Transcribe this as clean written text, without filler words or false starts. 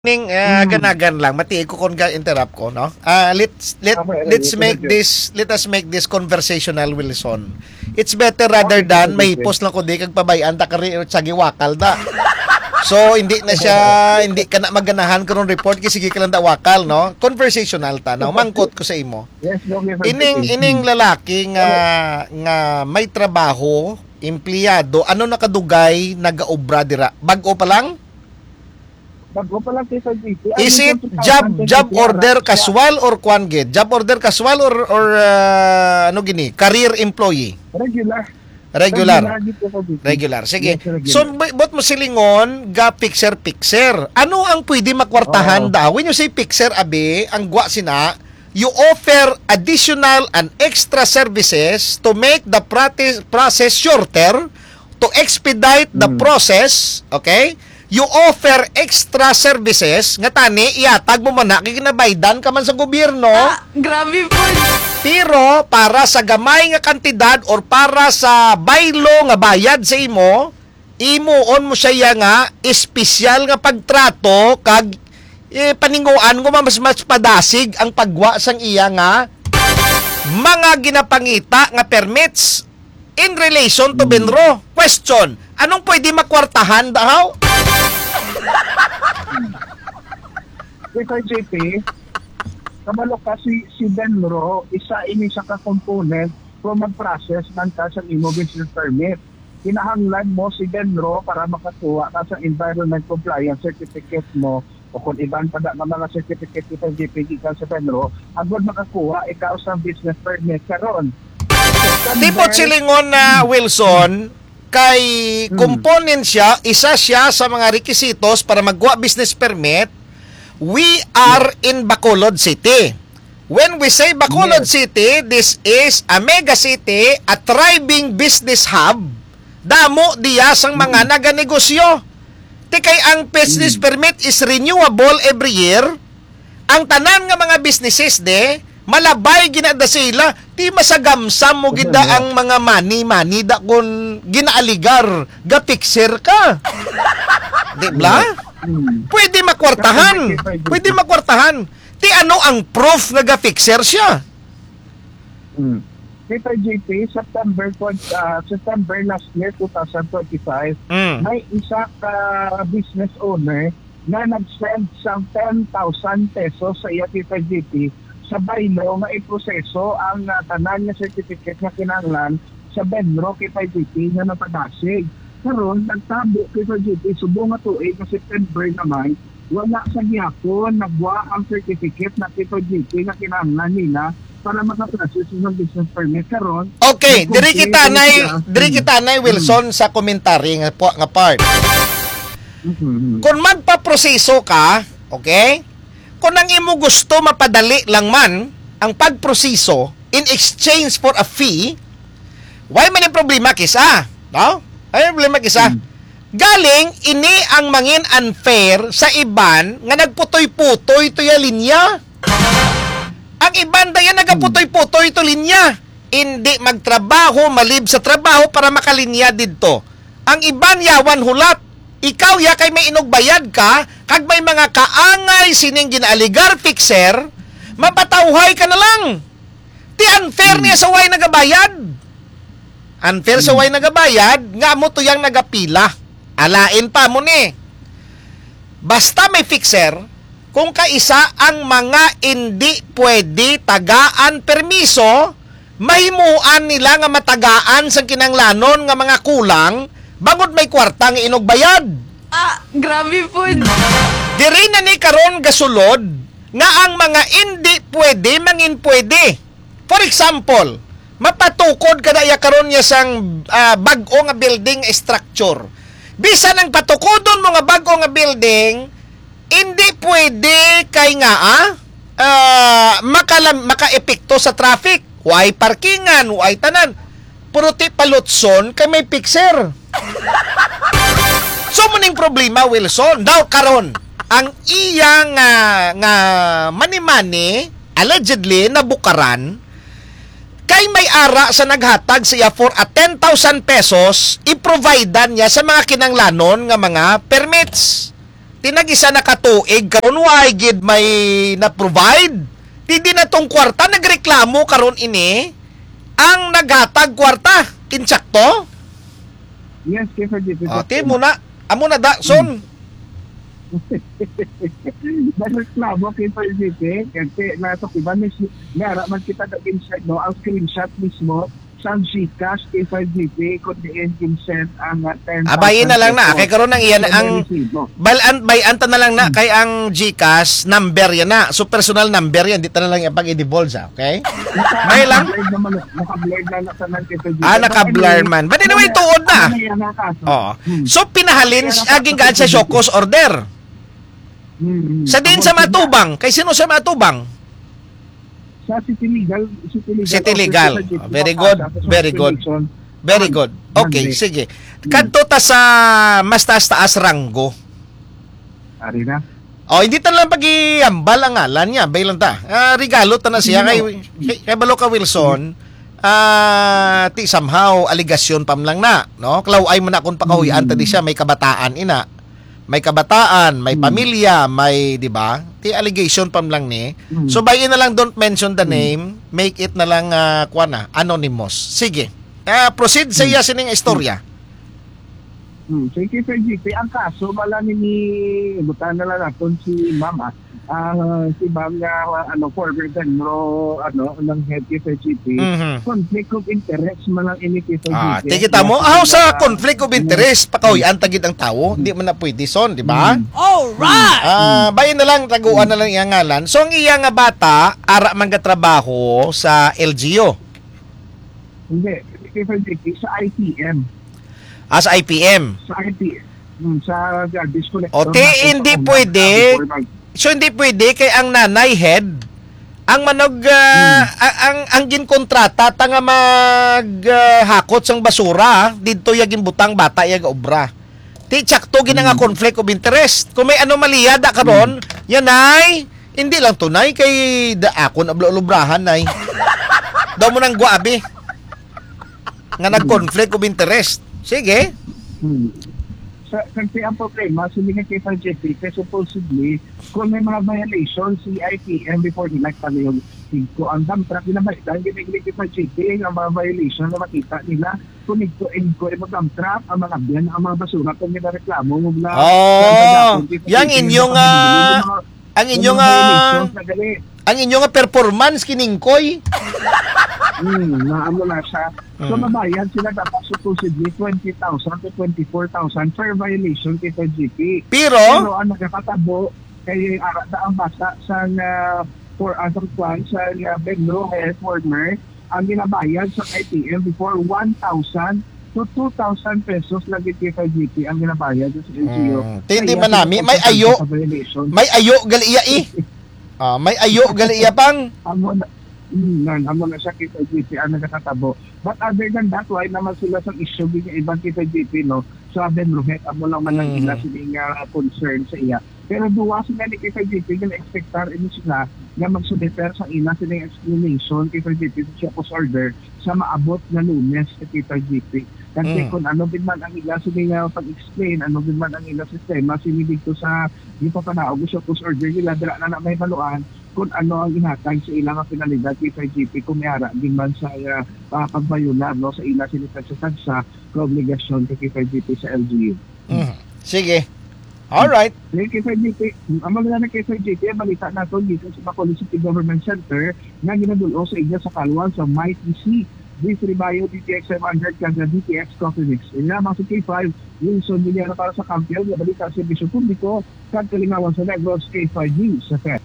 Ning ganagan lang mati ko kon interrupt ko no. Let us make this conversational, Wilson. It's better rather than may post lang ko di kag pabayan ta kari sa giwakal da. So hindi na siya hindi ka na maganahan karon report kasi sige ka lang da wakal no. Conversational ta no. Mangkot ko sa imo. Yes, Ining lalaki nga may trabaho, empleyado, ano nakadugay nagaobra dira? Bag-o pa lang? Bago pa lang kaysa GP. Is it job order casual or kwan gid? Job order casual or ano gini? Career employee? Regular. Sige. Yes, So bot mo silingon ga fixer. Ano ang pwede makwartahan daw? When you say fixer abi, ang gwa sina, you offer additional and extra services to make the process shorter, to expedite the process, okay? You offer extra services nga tani iatag mo man na kinabaydan ka man sa gobyerno. Grabe po. Pero para sa gamay nga kantidad or para sa baylo nga bayad sa imuon mo siya nga espesyal nga pagtrato kag paninguan ko mas padasig ang pagwa sang iya nga mga ginapangita nga permits in relation to Benro. Question, anong pwede makwartahan daw? Kay JP, kabalo kasi si Benro, isa ini sa ka-component kung mag-process ng sa imo business permit. Kinahanglan mo si Benro para makakuha ka sa environment compliance certificate mo o kung iban pa na mga certificate sa JP gikan sa Benro, agad makakuha ikaw sa business permit karon. Tipot silingon na Wilson, kay component siya, isa siya sa mga requisitos para magwa business permit. We are in Bacolod City. When we say Bacolod City, this is a mega city, a thriving business hub. Damo diya sang mga naganegosyo. Kay ang business permit is renewable every year. Ang tanan nga mga businesses malabay ginada sila, di masagamsam mo gida ang mga money da kun ginaaligar ga fixer ka. Di ba? Pwede makwartahan. Ti ano ang proof nga ga fixer siya? Kay JP, September last year 2025, may isa ka business owner na nag-send sang 10,000 pesos sa iya kay JP sa baylo nga iproseso ang tanan nga certificate nga kinahanglan sa Benro kay JP nga napadasig. Karon nagtabo kay JP subong nga tuig nga September naman wala sa gihapon nagwa ang certificate na kay JP nga kinahanglan nila para makaprocess ng business permit karon. Okay, diri kita nay Wilson sa komentary nga part. Kung magpaproseso ka, okay? Kung ang imo gusto mapadali lang man ang pagproseso in exchange for a fee, why man yung problema kisa? No? Ay problema kisa. Galing ini ang mangin unfair sa iban nga nagputoy-putoy to ya linya. Ang iban dayan nagaputoy-putoy to linya. Hindi magtrabaho, malib sa trabaho para makalinya didto. Ang iban yawan hulat. Ikaw ya kay may inugbayad ka, kag may mga kaangay sining ginaaligar fixer, mapatawhay ka na lang. Ti unfair niya sa way nagabayad. Unfair sa way nagabayad, nga mo to yang nagapila. Alain pa mo ni. Basta may fixer, kung kaisa ang mga hindi pwede tagaan permiso, mahimuan nila nga matagaan sa kinanglanon nga mga kulang, bangod may kwarta nga inugbayad. Grabe po. Diri na ni karon gasulod nga ang mga hindi pwede mangin pwede. For example, mapatukod kada ya karon niya sang bag-o nga building structure. Bisan ang patukodon mo nga bag-o nga building, hindi pwede kay nga maka-epekto sa traffic. Why parkingan, why tanan. Puro ti palutson kay may fixer. So muning problema Wilson daw karon ang iyang nga mani-mani allegedly nabukaran kay may ara sa naghatag siya for a 10,000 pesos i-providean niya sa mga kinanglanon nga mga permits. tinagisa na katuig karon why gid may na-provide. Di na tong kwarta nagreklamo karon ini ang naghatag kwarta. Insakto? Yes, KFJP. Mo na. Amo na da son. Nagreklamo KFJP kasi nasa kiba mismo nara man kita inside no ang screenshot mismo sa Gcash KFJP kung diin consent ang 10,000 Abayin na lang na kay karon ang iyan ang bayanta na lang na kay ang Gcash number yan na. So personal number yan dito na lang ipag i-divulge, okay? May lang. Naka-blur na sa KFJP. Naka-blur man. But anyway, tuod na. Oo. So pinahalin aging gaan sa show cause order. Sa din sa Matubang. Kay sino sa Matubang? Sa City Legal. City Legal. Very good. Very good. Very good. Okay, sige. Kadto ta sa mas taas ranggo. Ari na. Hindi ta lang pag-iambal ang ngalan niya. Baylan ta. Regalo ta na siya kay Baloka Wilson. Ti somehow aligasyon pam lang na, no? Klaway man akong pakahuyan ta di siya may kabataan ina. May kabataan, may pamilya, may, di ba? Ti allegation pam lang ni. So bayin na lang don't mention the name, make it na lang anonymous. Sige. Proceed sa iya sining istorya. So KFJP ang kaso wala ni butan na lang naton si Mama. Si Ma'am nga former Denro ng head KFJP. Conflict of interest man lang ini KFJP. Tikita mo, sa conflict of interest pakahuyan tagid ang tawo, hindi man na pwede son, di ba? All right. Bayin na lang taguan na lang iyang ngalan. So ang iyang nga bata ara man trabaho sa LGU. Hindi, KFJP sa IPM. Sa IPM. Sa IPM. Sa garbage collector. Hindi pwede. So hindi pwede kay ang nanay head ang manog ang ginkontrata ta nga maghakot sang basura didto yagin butang bata yag obra. Ti tsakto gina nga conflict of interest. Kung may anomalya da karon, yan ay hindi lang tunay kay da akon ablo-lubrahan nay. Daw mo nang guabi nga nag-conflict of interest. Sige. Kasi ang problema, sumingan kay KFJP, kasi supposedly, kung may mga violations si IPM before nila yung ko ang dump truck nila ba, dahil giniglig kay KFJP, ang mga violation na makita nila, kung ito yung dump truck, ang mga biyan, ang mga basura, kung nila reklamo, mula... ang inyong performance kiningkoy. Naamo na siya. So mabayan sila dapat supposedly 20,000 to 24,000 per violation kay KFJP. Pero ang nagkakatabo kay arada ang basa sa for other kwan sa Benro Health Warner ang ginabayad sa IPM before 1,000 to 2,000 pesos lagi kay KFJP ang ginabayad sa LGU. Hindi man nami may ayo gali iya may ayo gali iya pang amo na siya KFJP ang nagkakatabo. But other than that, why naman sila sa issue ng ibang KFJP, no? So, Benrohet, amo lang man ang ila sining concern sa iya. Pero duwa sila ni KFJP, na expectar ini sila na magsudeter sa ina silang explanation KFJP sa post order sa maabot na Lunes sa KFJP. Kasi kung ano din man ang ila silang pag-explain, ano din man ang ila sistema, sinidig ko sa yung papanaog sa post order nila, dala na may maluan kung ano ang ihatag sa ilang finalidad KFJP kung mayara din man sa pagbayunan no, sa ilang sinitag sa obligasyon kay KFJP sa LGU. Sige. Alright. KFJP, ang mga na KFJP, balita nato dito sa Bacolod City Government Center na ginadulo sa iya sa Kalwan sa MyTC. This Ribayo DTX 500 kanda DTX Coffee Mix. Lamang sa K5, Wilson Villano para sa Campion, balita sa Servisyo Publiko, Kalingawan sa Negros K5 News sa FED.